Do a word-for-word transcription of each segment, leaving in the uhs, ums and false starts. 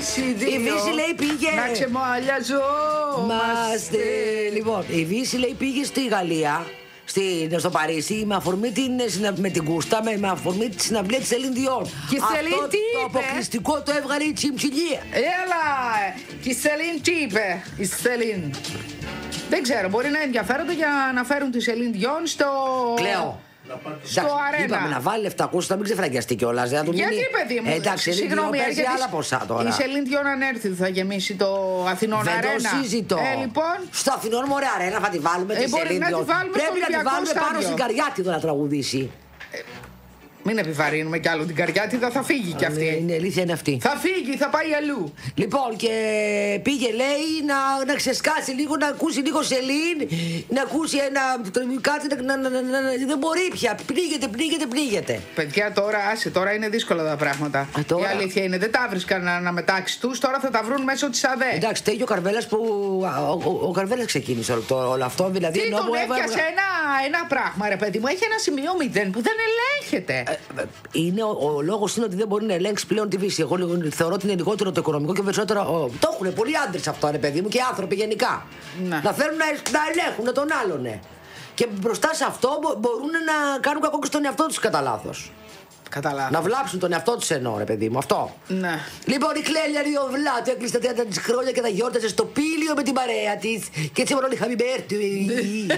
εμείς οι δύο. Η Βύση λέει πήγε. Να ξεμαλιαζόμαστε. Λοιπόν, η Βύση λέει πήγε στη Γαλλία. Στη, στο Παρίσι με αφορμή την, με την Κούστα, με, με αφορμή τη συναυλία της Celine Dion. Και η Celine τι το είπε? αποκλειστικό το έβγαλε η Τσιμψιλία. Έλα! Και η Celine τι είπε? Η Celine. Δεν ξέρω, μπορεί να ενδιαφέρονται για να φέρουν τη Celine Dion στο... Κλαίω. Στο αρένα. Είπαμε να βάλει λεφτά ακούσει, να μην ξεφραγκιαστεί κιόλας. Γιατί, παιδί μου, ε, εντάξει, συγγνώμη, παίζει άλλα ποσά τώρα. Η Celine Dion αν έρθει θα γεμίσει το Αθηνών Δεν αρένα. το συζητώ. Ε, λοιπόν. Στο Αθηνών μωρέ αρένα θα τη βάλουμε Ε, τη μπορεί Celine να τη Dion. βάλουμε Πρέπει στο να τη Ολυμπιακό βάλουμε πάνω στάδιο. στην Καριάτη να τραγουδήσει. Μην επιβαρύνουμε κι άλλο την Καριάτη, θα φύγει κι αυτή. Είναι αλήθεια, είναι αυτή. Θα φύγει, θα πάει αλλού. Λοιπόν, και πήγε, λέει, να, να ξεσκάσει λίγο, να ακούσει λίγο Σελήν, να ακούσει ένα. Κάτι. Να, να, να, να, να, δεν μπορεί πια. Πνίγεται, πνίγεται, πνίγεται. Παιδιά, τώρα άσε, τώρα είναι δύσκολα τα πράγματα. Α, τώρα. Η αλήθεια είναι, δεν τα βρίσκαν αναμετάξει του, τώρα θα τα βρουν μέσω τη ΑΔΕ. Εντάξει, τέτοιο ο Καρβέλα που. Ο, ο, ο Καρβέλα ξεκίνησε όλο, το, όλο αυτό. Δηλαδή, Τι ενώ τον μου έβαλε- έπιασε ένα, ένα πράγμα, ρε παιδί μου, έχει ένα σημείο μηδέν που δεν ελέγχεται. Ε, είναι, ο, ο λόγο είναι ότι δεν μπορεί να ελέγξει πλέον τη Βύση. Εγώ λίγο, θεωρώ ότι είναι λιγότερο το οικονομικό και περισσότερο. Ο, το έχουν πολλοί άντρε αυτό, ρε παιδί μου, και άνθρωποι γενικά. Να. Να θέλουν να, να ελέγχουν τον άλλον. Και μπροστά σε αυτό μπο, μπορούν να κάνουν κακό και στον εαυτό του κατά λάθος. Καταλάβω. Να βλάψουν τον εαυτό του εννοώ, ρε παιδί μου, αυτό. Ναι. Λοιπόν, η Κλέλια Ριοβλάτου έκλεισε τα τριάντα της χρόνια και τα γιόρτασε στο Πήλιο με την παρέα τη. Και έτσι μόνο λέει Happy birthday.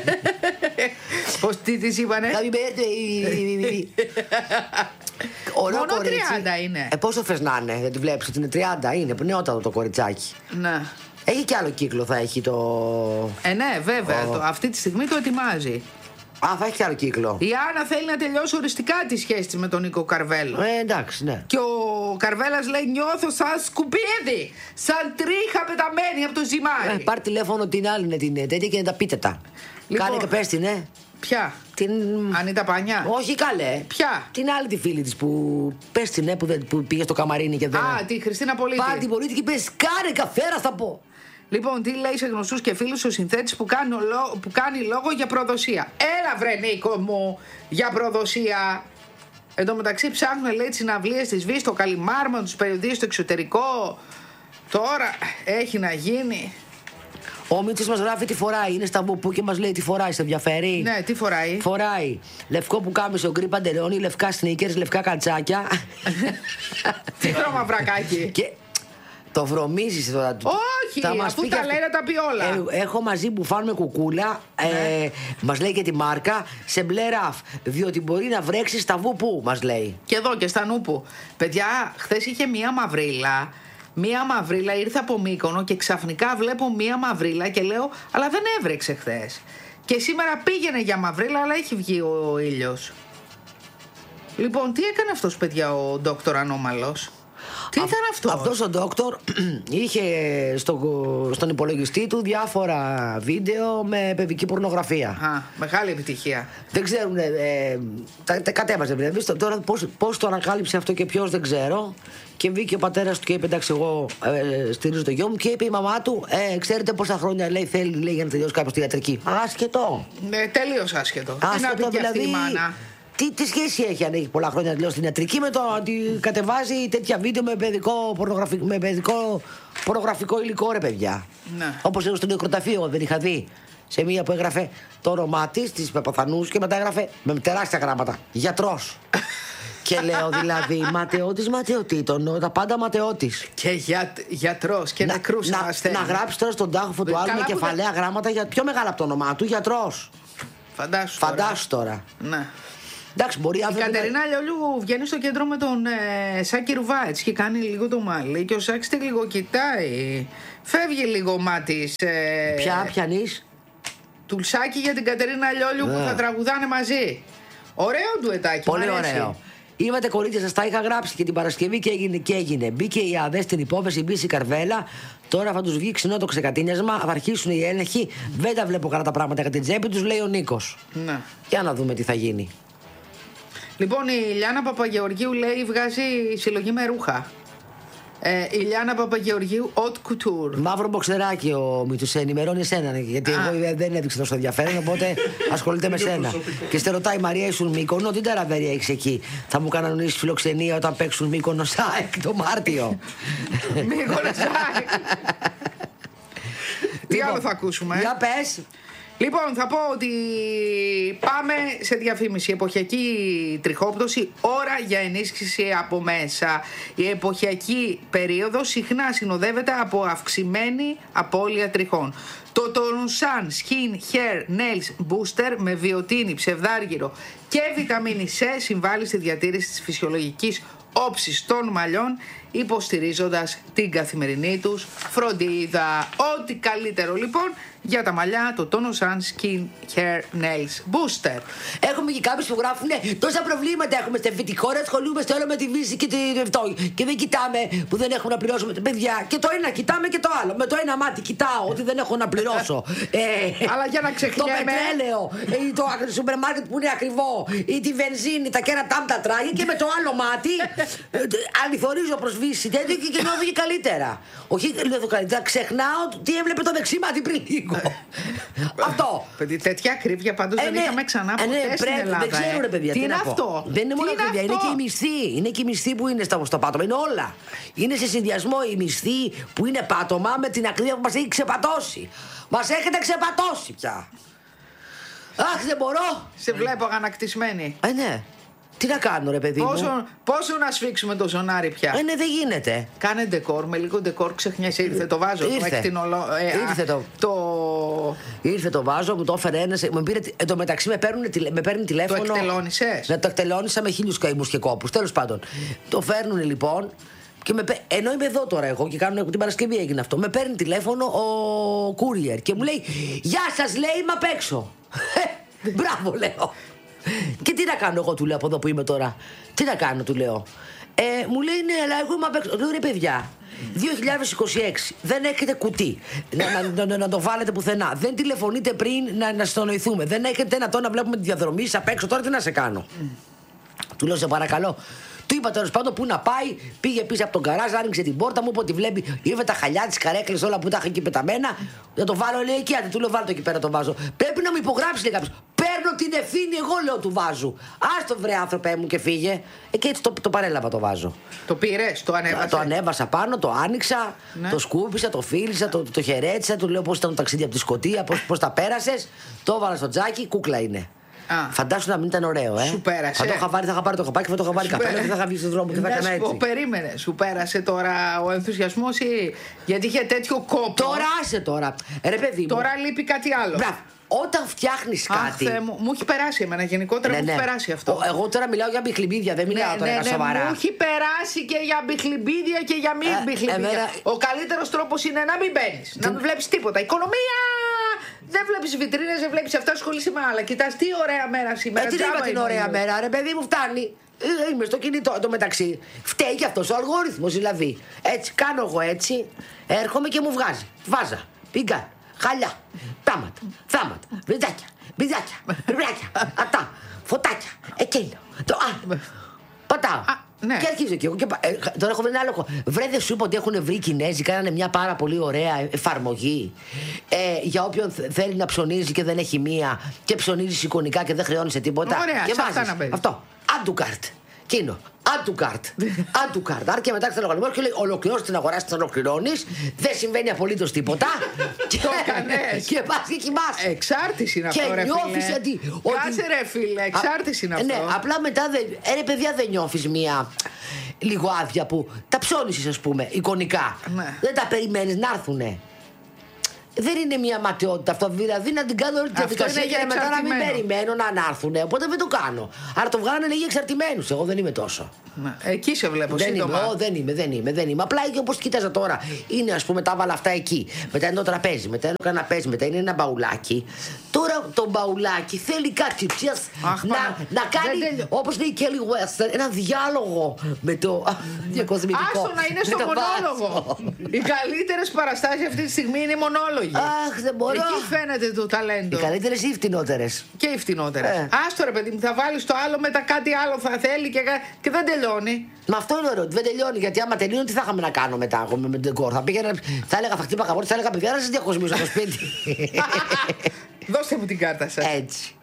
Πώς τι της είπανε? Happy birthday. Ωραίο Μόνο κορίτσι. τριάντα είναι. Ε, πόσο θες να είναι, δεν τη βλέπεις ότι είναι τριάντα, είναι νεότατο το κοριτσάκι. Ναι. Έχει κι άλλο κύκλο, θα έχει το. Ε, ναι, βέβαια. Oh. Το, αυτή τη στιγμή το ετοιμάζει. Α, θα έχει κι άλλο κύκλο. Η Άννα θέλει να τελειώσει οριστικά τη σχέση της με τον Νίκο Καρβέλο. Ε, εντάξει, ναι. Και ο Καρβέλας λέει: νιώθω σαν σκουπίδι, σαν τρίχα πεταμένη από το ζυμάρι. Ε, πάρ τηλέφωνο την άλλη, είναι την τέτοια και να τα πείτε τα. Λοιπόν. Κάνε και πες την, ε. Ποια? Την. Ανίτα Πανιά. Όχι καλέ. Ποια? Την άλλη τη φίλη τη που. Πες την, ε, που, δεν... που πήγε στο καμαρίνι και δεν. Α, τη Χριστίνα Πολίτη. Πάρ την πολίτη και πες κάνε καφέρα, θα πω. Λοιπόν, τι λέει σε γνωστούς και φίλους ο συνθέτης που κάνει, ολο... που κάνει λόγο για προδοσία. Έλα βρε Νίκο μου, για προδοσία. Εν τω μεταξύ ψάχνουν, λέει, τις συναυλίες της Βύσης, το Καλιμάρμαρο, τους περιοδίες στο εξωτερικό. Τώρα έχει να γίνει. Ο Μίτσος μας γράφει τι φοράει. Είναι στα βοπού και μας λέει τι φοράει. Σε ενδιαφέρει? Ναι, τι φοράει? Φοράει λευκό που κάμισε, γκρι παντελόνι, λευκά σνίκερς, λευκά κατσάκια. Τι χρώμα βρακάκι? Και το βρωμίζεις τώρα. Όχι, θα μας αφού πει τα και αυτό. λέει να τα πει όλα. Ε, έχω μαζί που φάνουμε κουκούλα. Ναι. Ε, μας λέει και τη μάρκα σε μπλε ραφ. Διότι μπορεί να βρέξει στα βοπού, μας λέει. Και εδώ και στα Νούπου. Παιδιά, χθες είχε μία μαυρίλα. Μία μαυρίλα ήρθε από Μύκονο και ξαφνικά βλέπω μία μαυρίλα και λέω, αλλά δεν έβρεξε χθες. Και σήμερα πήγαινε για μαυρίλα, αλλά έχει βγει ο ήλιος. Λοιπόν, τι έκανε αυτός, παιδιά, ο ντόκτορ Ανώμαλος? Τι ήταν αυτό? Αυτός ο ντόκτορ είχε στο, στον υπολογιστή του διάφορα βίντεο με παιδική πορνογραφία. Α, μεγάλη επιτυχία. Δεν ξέρουν, ε, τα, τα κατέβαζε δηλαδή. Τώρα πώς, πώς το ανακάλυψε αυτό και ποιος δεν ξέρω. Και βγήκε ο πατέρας του και είπε: εντάξει, εγώ ε, στηρίζω το γιο μου. Και είπε η μαμά του: ε, ξέρετε πόσα χρόνια λέει, θέλει λέει, για να τελειώσει κάποιος τη ιατρική? Άσχετο. Ναι, τελείως άσχετο. Τι να πει Άσχετο και αυτή δηλαδή. η μάνα. Τι, τι σχέση έχει αν έχει πολλά χρόνια να τελειώσει την ιατρική με το ότι κατεβάζει τέτοια βίντεο με παιδικό, πορνογραφικό, με παιδικό πορνογραφικό υλικό, ρε παιδιά. Ναι. Όπως εγώ στο νεκροταφείο δεν είχα δει σε μία που έγραφε το όνομά τη, τη Παπαθανούς, και μετά έγραφε με τεράστια γράμματα γιατρός. Και λέω δηλαδή ματαιώτης ματαιωτήτων, τα πάντα ματαιώτης. Και για, γιατρός και νεκρούς να, ασθένειες. να γράψει τώρα στον τάφο του άλλου με κεφαλαία δεν... γράμματα για, πιο μεγάλα από το όνομά του, γιατρός. Φαντάσου, Φαντάσου τώρα. τώρα. Ναι. Εντάξει, μπορεί η Κατερίνα να... Λιόλιου βγαίνει στο κέντρο με τον ε, Σάκη Ρουβά, έτσι, και κάνει λίγο το μαλλί και ο Σάκης τη λίγο κοιτάει. Φεύγει λίγο ο μάτις. Ε, Ποια, πιανείς? Του Σάκη για την Κατερίνα Λιόλιου που θα τραγουδάνε μαζί. Ωραίο ντουετάκι. Πολύ ωραίο. Είπατε κορίτσια, σας τα είχα γράψει και την Παρασκευή και έγινε και έγινε. Μπήκε η ΑΔΕ στην υπόθεση, μπήκε η Καρβέλα. Τώρα θα τους βγει ξινό το ξεκατίνιασμα, θα αρχίσουν οι έλεγχοι. Δεν τα βλέπω καλά τα πράγματα για την τσέπη τους, λέει ο Νίκος. Ναι. Για να δούμε τι θα γίνει. Λοιπόν, η Λιάννα Παπαγεωργίου λέει βγάζει συλλογή με ρούχα. Ε, Ηλιάνα Παπαγεωργίου, Haute Couture. Μαύρο μποξεράκι ο Μήτσος, σε ενημερώνει εσένα. Γιατί Α. εγώ δεν έδειξε τόσο ενδιαφέρον, οπότε ασχολείται με σένα. Και σε ρωτάει η Μαρία, ήσουν Μύκονο, τι ταραβέρια έχεις εκεί? Θα μου κανονίσεις φιλοξενία όταν παίξουν Μύκονο ΣΑΕΚ το Μάρτιο. Μύκονο ΣΑΕΚ. Τι άλλο θα ακούσουμε? Για πες. Λοιπόν, θα πω ότι πάμε σε διαφήμιση. Εποχιακή τριχόπτωση, ώρα για ενίσχυση από μέσα. Η εποχιακή περίοδος συχνά συνοδεύεται από αυξημένη απώλεια τριχών. Το Tonusan Skin Hair Nails Booster με βιοτίνη, ψευδάργυρο και βιταμίνη C συμβάλλει στη διατήρηση της φυσιολογικής όψης των μαλλιών, υποστηρίζοντας την καθημερινή τους φροντίδα. Ό,τι καλύτερο λοιπόν για τα μαλλιά, το Tonusan Skin Hair Nails Booster. Έχουμε και κάποιους που γράφουν τόσα προβλήματα έχουμε στην αυτή τη χώρα, ασχολούμαστε όλο με τη βύση και την αυτό. Και δεν κοιτάμε που δεν έχουμε να πληρώσουμε. Παιδιά, και το ένα κοιτάμε και το άλλο. Με το ένα μάτι κοιτάω ότι δεν έχω να πληρώσω. ε, Αλλά για να ξεχνιέμαι. Το πετρέλαιο, ή το σούπερ μάρκετ που είναι ακριβό, ή τη βενζίνη, τα κέρατά μου τα τράγει. Και με το άλλο μάτι αληθορίζω προς βύση τέτοιο και νιώθω και καλύτερα. Όχι, νιώθω καλύτερα. Ξεχνάω τι έβλεπε το δεξί μάτι πριν λίγο. Αυτό. Παιδί, τέτοια ακρίβεια πάντως δεν είχαμε ξανά ποτέ στην Ελλάδα. Δεν ξέρω, ρε παιδιά. Τι είναι αυτό? Δεν είναι μόνο ακρίβεια, είναι και η μισθή. Είναι και η μισθή που είναι στο πάτωμα. Είναι όλα. Είναι σε συνδυασμό η μισθή που είναι πάτωμα με την ακρίβεια που μας έχει ξεπατώσει. Μας έχετε ξεπατώσει πια. Αχ, δεν μπορώ. Σε βλέπω αγανακτισμένη. Ε, ναι. Τι να κάνω, ρε παιδί πόσο, μου. Πόσο να σφίξουμε το ζωνάρι πια. Ε, ναι, δεν γίνεται. Κάνε ντεκόρ, με λίγο ντεκόρ ξεχνιέσαι. Ήρθε το βάζο. Ήρθε. Το, ολο, ε, Ήρθε το. το. Ήρθε το βάζο, μου το έφερε ένα. Μου πήρε, εν τω μεταξύ με, παίρνουν, με παίρνει τηλέφωνο. Το εκτελώνησες? Να το εκτελώνησα με χίλιους καημούς και κόπους. Τέλος πάντων. Το φέρνουν λοιπόν. Και με, ενώ είμαι εδώ τώρα εγώ και κάνω την Παρασκευή έγινε αυτό. Με παίρνει τηλέφωνο ο courier και μου λέει γεια σας, λέει, είμαι απ' έξω. Μπράβο, λέω. Και τι να κάνω εγώ, του λέω, από εδώ που είμαι τώρα. Τι να κάνω, του λέω. Ε, μου λέει ναι, αλλά εγώ είμαι απ' έξω. Λέω, ρε παιδιά, δύο χιλιάδες είκοσι έξι δεν έχετε κουτί να, να, να, να το βάλετε πουθενά. Δεν τηλεφωνείτε πριν να, να συνοηθούμε. Δεν έχετε ένα τόνο να βλέπουμε τη διαδρομή απ' έξω. Τώρα τι να σε κάνω. Mm. Του λέω, σε παρακαλώ. Του είπα τέλος πάντων πού να πάει, πήγε πίσω από τον καράζ, άνοιξε την πόρτα μου, είπε ότι βλέπει, είδε τα χαλιά, τις καρέκλες, όλα που τα είχα εκεί πεταμένα. Να το βάλω, λέει εκεί, άντε, του λέω, βάλω το εκεί πέρα, το βάζω. Πρέπει να μου υπογράψει, λέει κάποιος. Παίρνω την ευθύνη, εγώ λέω του βάζου. Άστο βρε άνθρωπε μου και φύγε. Ε, και έτσι το, το παρέλαβα το βάζο. Το πήρες, το ανέβασα. Το ανέβασα πάνω, το άνοιξα, ναι. Το σκούπισα, το φίλησα, το, το χαιρέτησα, του λέω πώς ήταν το ταξίδι από τη Σκωτία, πώς τα πέρασες. Το έβαλα στο τζάκι, κούκλα είναι. Α. Φαντάσου να μην ήταν ωραίο, ε. Σου πέρασε. Θα το είχα πάρει, θα είχα πάρει το χαπάκι, θα το είχα πάρει καπέλα και θα είχα βγει στον δρόμο και θα έκανα έτσι. Περίμενε, σου πέρασε τώρα ο ενθουσιασμός ή γιατί είχε τέτοιο κόπο. Τώρα άσε τώρα. Ρε παιδί μου. Τώρα λείπει κάτι άλλο. Μπράβο. Όταν φτιάχνεις κάτι. Αχ, μου, μου έχει περάσει εμένα γενικότερα, ναι, μου έχει ναι. περάσει αυτό. Ο, εγώ τώρα μιλάω για μπιχλιμπίδια, δεν μιλάω ναι, τώρα ναι, για σοβαρά. Μου έχει περάσει και για μπιχλιμπίδια και για μη ε, μπιχλιμπίδια. Εμένα... Ο καλύτερος τρόπος είναι να μην μπαίνεις, Τι... να μην βλέπεις τίποτα. Οικονομία! Δεν βλέπεις βιτρίνες, δεν βλέπεις αυτά, ασχολείσαι με άλλα. Κοιτάς τι ωραία μέρα σήμερα. Ε, τι είπα την ωραία μέρα, ρε παιδί μου, φτάνει. Είμαι στο κινητό το μεταξύ. Φταίει και αυτός ο αλγόριθμος δηλαδή. Έτσι, κάνω εγώ έτσι, έρχομαι και μου βγάζει. Βάζα, πίγκα, χαλιά, τάματα, θάματα, βιτζάκια, μπιζάκια, ριμπλάκια, αυτά, φωτάκια, εκείνο, το άλλο. Πατάω. Ναι. Και αρχίζω και εγώ. Και, ε, τώρα έχω βρει ένα άλλο. Βρε, δεν σου είπα ότι έχουν βρει οι Κινέζοι, κάνανε μια πάρα πολύ ωραία εφαρμογή ε, για όποιον θέλει να ψωνίζει και δεν έχει μία και ψωνίζει εικονικά και δεν χρεώνει τίποτα. Ωραία, και βάζεις αυτό. Add to cart. Κίνο. Add to cart. Add to cart. Άρα και μετά ξέρει ο λογαριασμό και λέει: ολοκληρώσει την αγορά, την ολοκληρώνει. Δεν συμβαίνει απολύτως τίποτα. Και το έκανες. Και πα και κοιμάσαι. Εξάρτηση είναι αυτό, ρε φίλε. Ότι, Κάτσε, ρε φίλε, εξάρτηση είναι αυτό. Ναι, απλά μετά δεν. Ε, ρε παιδιά, δεν νιώθει μία λίγο άδεια που τα ψώνεις, ας πούμε, εικονικά. Ναι. Δεν τα περιμένεις να έρθουνε. Δεν είναι μια ματαιότητα αυτό. Δηλαδή να την κάνω όλη τη διαδικασία και μετά να μην περιμένω να ανάρθουνε. Οπότε δεν το κάνω. Άρα το βγάλανε λίγοι εξαρτημένους. Εγώ δεν είμαι τόσο. Να, εκεί σε βλέπω δεν σύντομα. Είμαι, δεν είμαι, δεν είμαι, δεν είμαι. Απλά και όπως κοίταζα τώρα. Είναι, ας πούμε, τα έβαλα αυτά εκεί. Μετά είναι το τραπέζι, μετά είναι το καναπέζι, μετά είναι ένα μπαουλάκι. Τώρα το μπαουλάκι θέλει κάτι ψιας, να, να κάνει, όπως λέει η Kelly Western, ένα διάλογο με το διακοσμητικό. Άστο να είναι στο μονόλογο. Οι καλύτερες παραστάσεις αυτή τη στιγμή είναι οι μονόλογοι. ψυχολόγοι. Αχ, δεν μπορώ. Εκεί φαίνεται το ταλέντο. Οι καλύτερες ή οι φτηνότερες? Και οι φτηνότερες. Ε. Άστο ρε παιδί μου, θα βάλεις το άλλο, μετά κάτι άλλο θα θέλει και, και δεν τελειώνει. Μα αυτό είναι ωραίο, ότι δεν τελειώνει. Γιατί άμα τελειώνει, τι θα είχαμε να κάνουμε μετά εγώ με, με τον κόρ. Θα πήγαινα, θα έλεγα, θα χτύπα καμπόρτι, θα έλεγα παιδιά να σας διακοσμήσω στο σπίτι. Δώστε μου την κάρτα σας. Έτσι.